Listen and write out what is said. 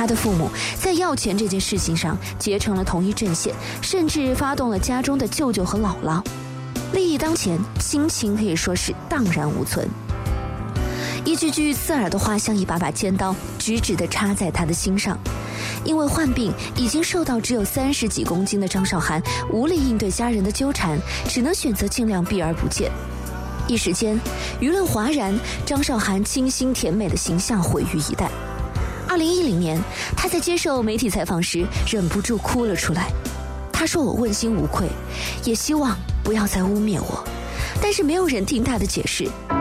他的父母在要钱这件事情上结成了同一阵线，甚至发动了家中的舅舅和姥姥。利益当前，亲情可以说是荡然无存。一句句刺耳的话像一把把尖刀，直直地插在他的心上。因为患病，已经瘦到只有30几公斤的张韶涵无力应对家人的纠缠，只能选择尽量避而不见。一时间，舆论哗然，张韶涵清新甜美的形象毁于一旦。2010年，她在接受媒体采访时忍不住哭了出来。她说：“我问心无愧，也希望不要再污蔑我。”但是没有人听她的解释。